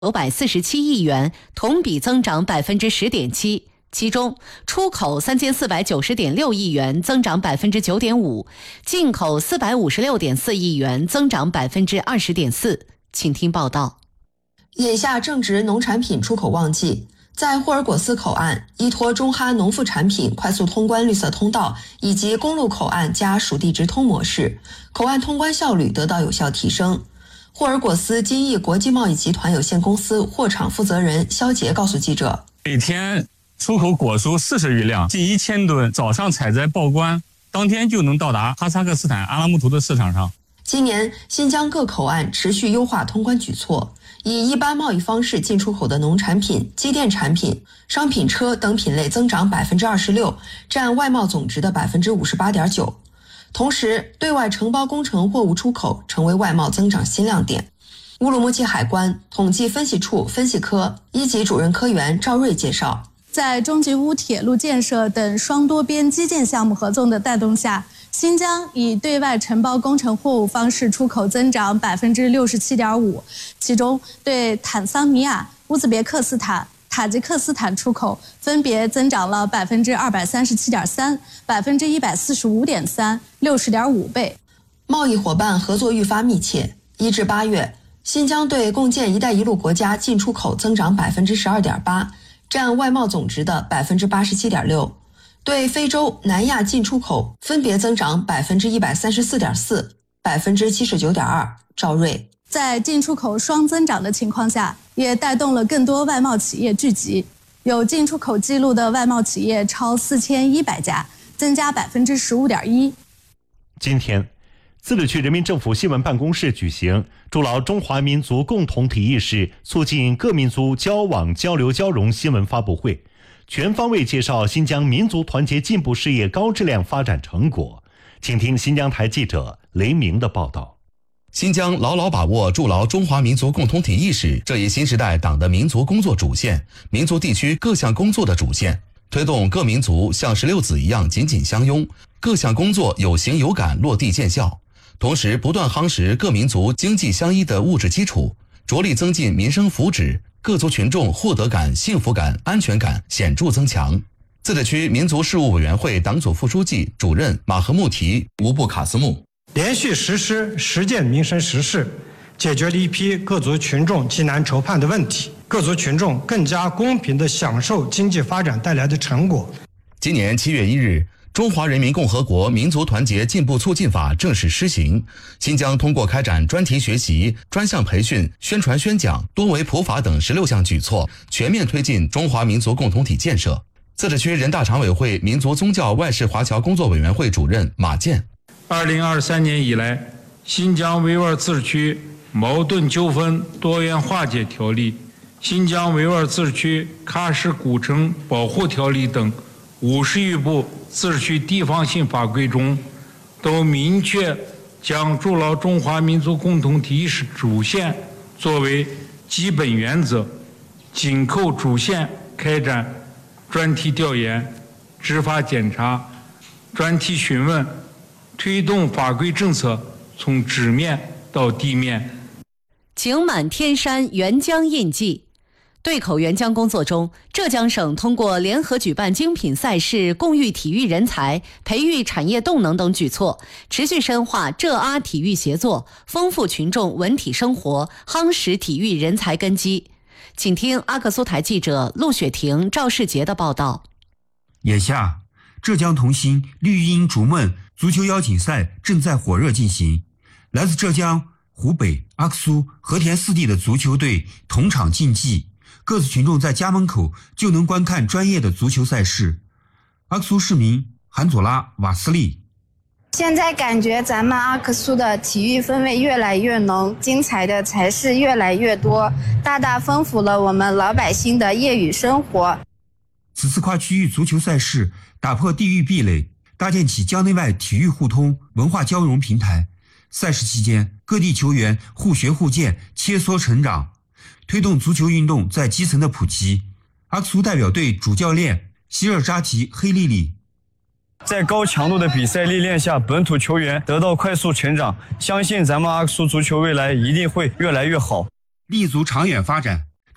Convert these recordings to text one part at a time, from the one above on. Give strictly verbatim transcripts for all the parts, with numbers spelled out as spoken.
九百四十七亿元，同比增长百分之十点七。其中，出口三千四百九十点六亿元，增长百分之九点五；进口四百五十六点四亿元，增长百分之二十点四。请听报道。 眼下正值农产品出口旺季，在霍尔果斯口岸，依托中哈农副产品快速通关绿色通道以及公路口岸加属地直通模式，口岸通关效率得到有效提升。霍尔果斯金益国际贸易集团有限公司货场负责人肖杰告诉记者， 每天出口果蔬四十余辆，近一千吨，早上采摘报关，当天就能到达哈萨克斯坦阿拉木图的市场上。 今年新疆各口岸持续优化通关举措，以一般贸易方式进出口的农产品、机电产品、商品车等品类增长百分之二十六，占外贸总值的百分之五十八点九。同时，对外承包工程货物出口成为外贸增长新亮点。乌鲁木齐海关统计分析处分析科一级主任科员赵瑞介绍， 在中吉乌铁路建设等双多边基建项目合作的带动下，新疆以对外承包工程货物方式出口增长百分之六十七点五，其中对坦桑尼亚、乌兹别克斯坦、塔吉克斯坦出口分别增长了百分之二百三十七点三、百分之一百四十五点三、六十点五倍。 贸易伙伴合作愈发密切。一至八月，新疆对共建“一带一路”国家进出口增长百分之十二点八，占外贸总值的百分之八十七点六。对非洲、南亚进出口分别增长百分之一百三十四点四、百分之七十九点二。赵瑞在进出口双增长的情况下，也带动了更多外贸企业聚集，有进出口记录的外贸企业超四千一百家，增加百分之十五点一。 今天，自治区人民政府新闻办公室举行筑牢中华民族共同体意识，促进各民族交往交流交融新闻发布会，全方位介绍新疆民族团结进步事业高质量发展成果。请听新疆台记者雷鸣的报道。 新疆牢牢把握筑牢中华民族共同体意识这一新时代党的民族工作主线、民族地区各项工作的主线，推动各民族像石榴籽一样紧紧相拥，各项工作有形有感落地见效。同时不断夯实各民族经济相依的物质基础，着力增进民生福祉，各族群众获得感、幸福感、安全感显著增强。自治区民族事务委员会党组副书记、主任马赫穆提乌布卡斯木连续实施十件民生实事，解决了一批各族群众急难愁盼的问题，各族群众更加公平地享受经济发展带来的成果。 今年七月一日，中华人民共和国民族团结进步促进法正式施行。新疆通过开展专题学习、专项培训、宣传宣讲、多维普法等十六项举措，全面推进中华民族共同体建设。自治区人大常委会民族宗教外事华侨工作委员会主任马建， 二零二三年以来，新疆维吾尔自治区矛盾纠纷多元化解条例、新疆维吾尔自治区喀什古城保护条例等五十余部自治区地方性法规中，都明确将筑牢中华民族共同体意识主线作为基本原则，紧扣主线开展专题调研、执法检查、专题询问，推动法规政策从纸面到地面。 景满天山援疆印记。对口援疆工作中，浙江省通过联合举办精品赛事、共育体育人才、培育产业动能等举措，持续深化浙阿体育协作，丰富群众文体生活，夯实体育人才根基。请听阿克苏台记者陆雪婷、赵世杰的报道。 眼下，浙江童星绿茵逐梦足球邀请赛正在火热进行，来自浙江、湖北、阿克苏、和田四地的足球队同场竞技，各自群众在家门口就能观看专业的足球赛事。阿克苏市民韩佐拉瓦斯利， 现在感觉咱们阿克苏的体育氛围越来越浓，精彩的赛事越来越多，大大丰富了我们老百姓的业余生活。 此次跨区域足球赛事打破地域壁垒，搭建起疆内外体育互通、文化交融平台。赛事期间，各地球员互学互鉴，切磋成长，推动足球运动在基层的普及。阿克苏代表队主教练希尔扎提黑莉莉， 在高强度的比赛历练下，本土球员得到快速成长，相信咱们阿克苏足球未来一定会越来越好， 立足长远发展。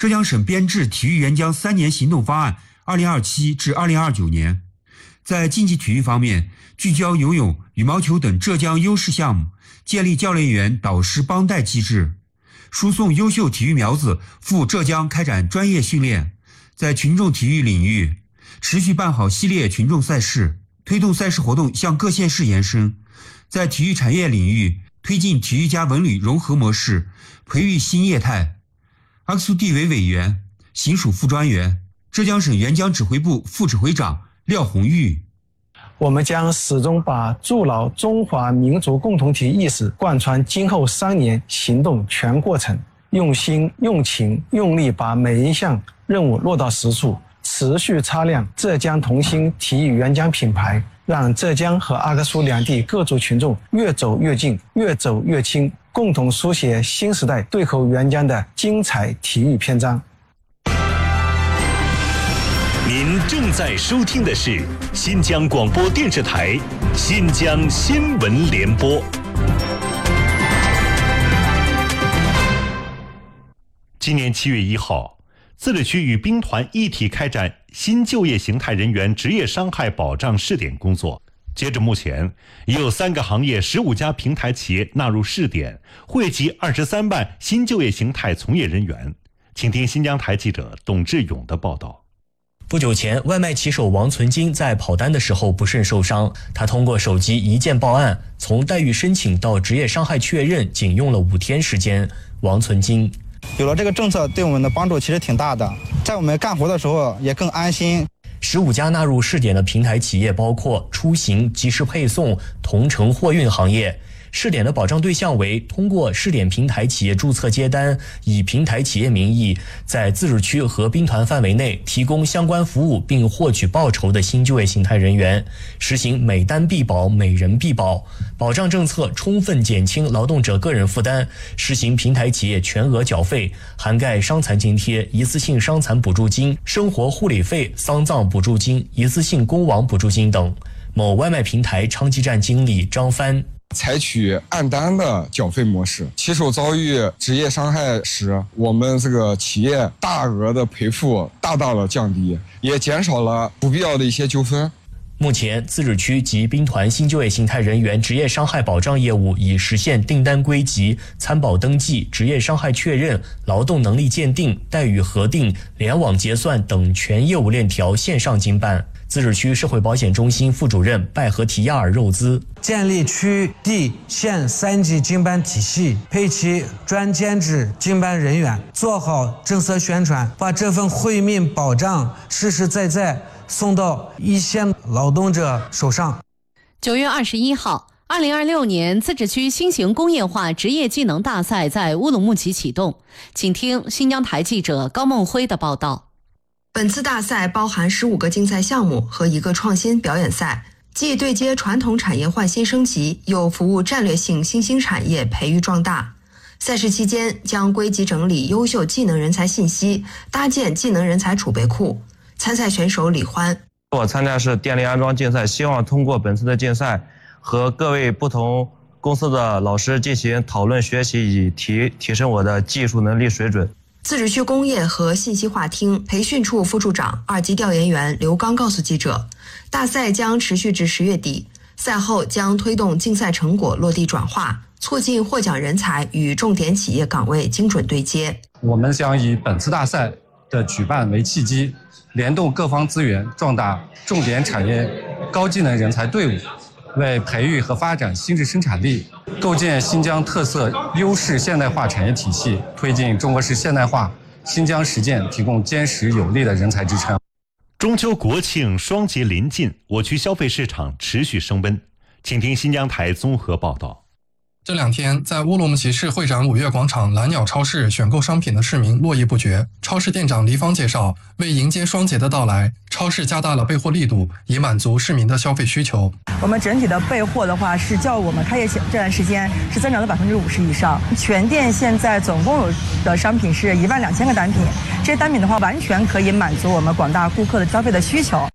浙江省编制体育援疆三年行动方案二零二七至二零二九年。在竞技体育方面，聚焦游泳、羽毛球等浙江优势项目，建立教练员导师帮带机制，输送优秀体育苗子赴浙江开展专业训练。在群众体育领域，持续办好系列群众赛事，推动赛事活动向各县市延伸。在体育产业领域，推进体育加文旅融合模式，培育新业态。阿克苏地委委员、行署副专员、浙江省援疆指挥部副指挥长廖红玉。 我们将始终把筑牢中华民族共同体意识贯穿今后三年行动全过程，用心、用情、用力把每一项任务落到实处，持续擦亮浙江同心体育援疆品牌，让浙江和阿克苏两地各族群众越走越近，越走越亲，共同书写新时代对口援疆的精彩体育篇章。 您正在收听的是新疆广播电视台新疆新闻联播。今年七月一号，自治区与兵团一体开展新就业形态人员职业伤害保障试点工作。截至目前，已有三个行业十五家平台企业纳入试点，惠及二十三万新就业形态从业人员。请听新疆台记者董志勇的报道。 不久前，外卖骑手王存金在跑单的时候不慎受伤，他通过手机一键报案，从待遇申请到职业伤害确认仅用了五天时间。王存金： 有了这个政策，对我们的帮助其实挺大的，在我们干活的时候也更安心。 十五家纳入试点的平台企业包括出行、即时配送、同城货运行业。试点的保障对象为通过试点平台企业注册接单，以平台企业名义在自治区和兵团范围内提供相关服务并获取报酬的新就业形态人员，实行每单必保、每人必保。保障政策充分减轻劳动者个人负担，实行平台企业全额缴费，涵盖伤残津贴、一次性伤残补助金、生活护理费、丧葬补助金、一次性工亡补助金等。某外卖平台昌吉站经理张帆： 采取按单的缴费模式，骑手遭遇职业伤害时，我们这个企业大额的赔付大大的降低，也减少了不必要的一些纠纷。 目前，自治区及兵团新就业形态人员职业伤害保障业务已实现订单归集、参保登记、职业伤害确认、劳动能力鉴定、待遇核定、联网结算等全业务链条线上经办。自治区社会保险中心副主任拜合提亚尔肉兹： 建立区地县三级经办体系，配齐专兼职经办人员，做好政策宣传，把这份惠民保障实实在在送到一线劳动者手上。 九月二十一号，二零二六年自治区新型工业化职业技能大赛在乌鲁木齐启动。请听新疆台记者高梦辉的报道。 本次大赛包含十五个竞赛项目和一个创新表演赛，既对接传统产业换新升级，又服务战略性新兴产业培育壮大。赛事期间将归集整理优秀技能人才信息，搭建技能人才储备库。参赛选手李欢： 我参加是电力安装竞赛，希望通过本次的竞赛和各位不同公司的老师进行讨论学习，以提提升我的技术能力水准。 自治区工业和信息化厅培训处副处长、二级调研员刘刚告诉记者，大赛将持续至十月底，赛后将推动竞赛成果落地转化，促进获奖人才与重点企业岗位精准对接。 我们将以本次大赛的举办为契机，联动各方资源，壮大重点产业高技能人才队伍，为培育和发展新质生产力，构建新疆特色优势现代化产业体系，推进中国式现代化新疆实践提供坚实有力的人才支撑。 中秋国庆双节临近，我区消费市场持续升温。请听新疆台综合报道。 这两天，在乌鲁木齐市会展五月广场蓝鸟超市选购商品的市民络绎不绝。超市店长黎芳介绍，为迎接双节的到来，超市加大了备货力度，以满足市民的消费需求。 我们整体的备货的话，是较我们开业这段时间是增长了百分之五十以上。全店现在总共有的商品是一万两千个单品，这些单品的话，完全可以满足我们广大顾客的消费的需求。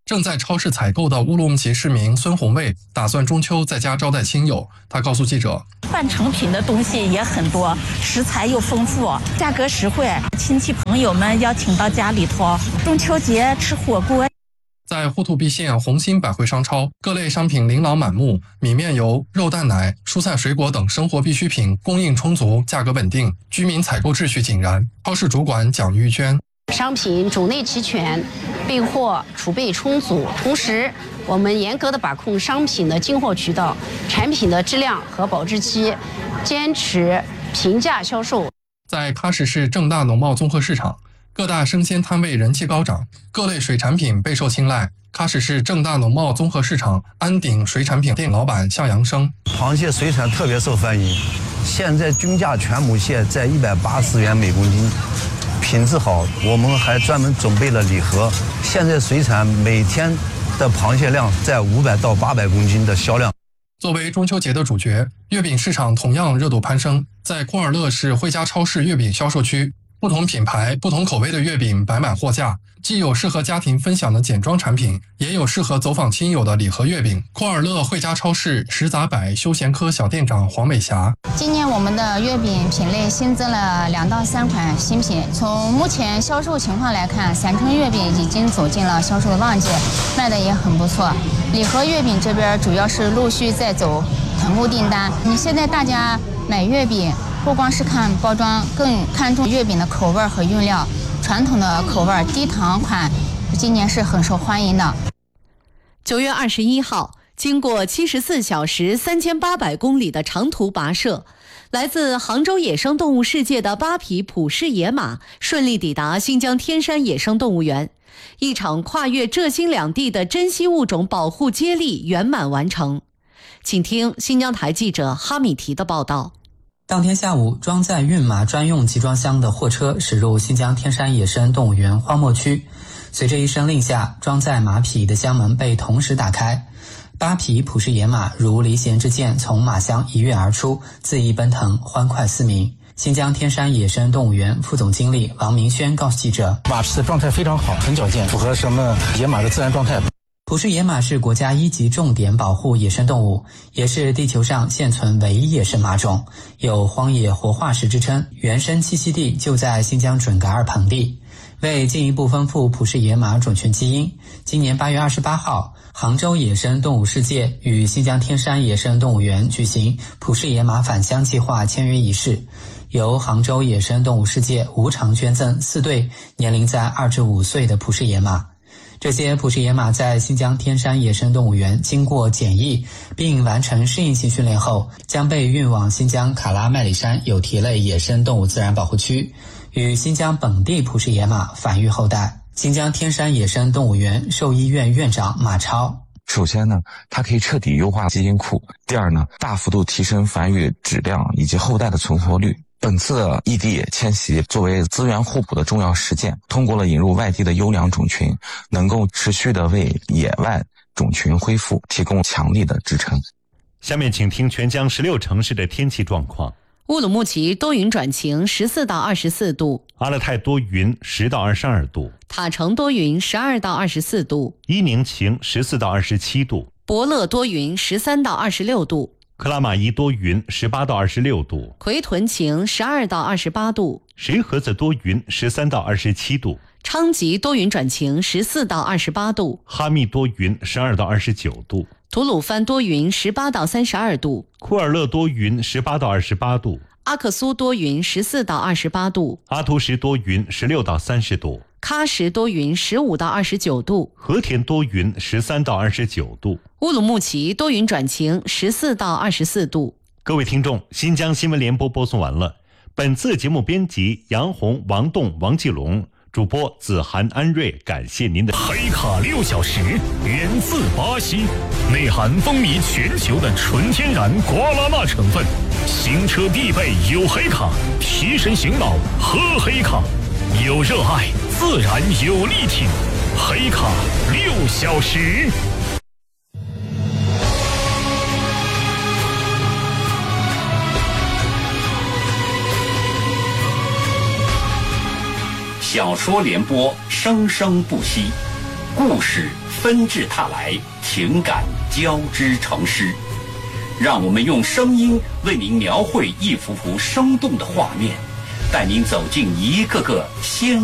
正在超市采购的乌鲁木齐市民孙红卫打算中秋在家招待亲友。他告诉记者， 半成品的东西也很多，食材又丰富，价格实惠，亲戚朋友们邀请到家里头，中秋节吃火锅。 在呼图壁县红星百汇商超，各类商品琳琅满目，米面油、肉蛋奶、蔬菜水果等生活必需品供应充足，价格稳定，居民采购秩序井然。超市主管蒋玉娟， 商品种类齐全，备货储备充足，同时我们严格的把控商品的进货渠道、产品的质量和保质期，坚持平价销售。 在喀什市正大农贸综合市场，各大生鲜摊位人气高涨，各类水产品备受青睐。喀什市正大农贸综合市场安鼎水产品店老板向阳生， 螃蟹水产特别受欢迎，现在均价全母蟹在一百八十元每公斤，品质好，我们还专门准备了礼盒。现在水产每天的螃蟹量在五百到八百公斤的销量。 作为中秋节的主角，月饼市场同样热度攀升。在库尔勒市汇家超市月饼销售区，不同品牌、不同口味的月饼摆满货架，既有适合家庭分享的简装产品，也有适合走访亲友的礼盒月饼。库尔勒汇家超市食杂百休闲科小店长黄美霞， 今年我们的月饼品类新增了两到三款新品。从目前销售情况来看，散春月饼已经走进了销售的旺季，卖的也很不错。礼盒月饼这边主要是陆续在走团购订单。你现在大家买月饼，不光是看包装，更看重月饼的口味和用料。传统的口味低糖款今年是很受欢迎的。 九月二十一号，经过七十四小时三千八百公里的长途跋涉，来自杭州野生动物世界的八匹普氏野马顺利抵达新疆天山野生动物园，一场跨越浙新两地的珍稀物种保护接力圆满完成。请听新疆台记者哈米提的报道。 当天下午，装载运马专用集装箱的货车驶入新疆天山野生动物园荒漠区。随着一声令下，装载马匹的箱门被同时打开，八匹普氏野马如离弦之箭从马箱一跃而出，恣意奔腾，欢快嘶鸣。新疆天山野生动物园副总经理王明轩告诉记者， 马匹的状态非常好，很矫健，符合什么野马的自然状态。 普氏野马是国家一级重点保护野生动物，也是地球上现存唯一野生马种，有荒野活化石之称，原生栖息地就在新疆准噶尔盆地。为进一步丰富普氏野马种群基因，今年八月二十八号，杭州野生动物世界与新疆天山野生动物园举行普氏野马返乡计划签约仪式，由杭州野生动物世界无偿捐赠四对年龄在二至五岁的普氏野马。这些普氏野马在新疆天山野生动物园经过检疫并完成适应性训练后，将被运往新疆卡拉麦里山有蹄类野生动物自然保护区，与新疆本地普氏野马繁育后代。新疆天山野生动物园兽医院院长马超， 首先呢，它可以彻底优化基因库；第二呢，大幅度提升繁育质量以及后代的存活率。本次的异地迁徙作为资源互补的重要实践，通过了引入外地的优良种群，能够持续的为野外种群恢复提供强力的支撑。 下面请听全疆十六城市的天气状况。 乌鲁木齐多云转晴，十四到二十四度； 阿勒泰多云，十到二十二度； 塔城多云，十二到二十四度； 伊宁晴，十四到二十七度； 博乐多云，十三到二十六度； 克拉玛依多云，十八到二十六度； 奎屯晴，十二到二十八度； 石河子多云，十三到二十七度； 昌吉多云转晴，十四到二十八度； 哈密多云，十二到二十九度； 吐鲁番多云，十八到三十二度； 库尔勒多云，十八到二十八度； 阿克苏多云，十四到二十八度； 阿图什多云，十六到三十度； 喀什多云，十五到二十九度； 和田多云，十三到二十九度； 乌鲁木齐多云转晴，十四到二十四度。 各位听众，新疆新闻联播播送完了。本次节目编辑杨红、王栋、王继龙，主播子涵、安瑞，感谢您的。 黑卡六小时，源自巴西，内含风靡全球的纯天然瓜拉纳成分，行车必备有黑卡，提神醒脑喝黑卡，有热爱自然有力挺，黑卡六小时。 小说联播，生生不息，故事纷至沓来，情感交织成诗。让我们用声音为您描绘一幅幅生动的画面，带您走进一个个鲜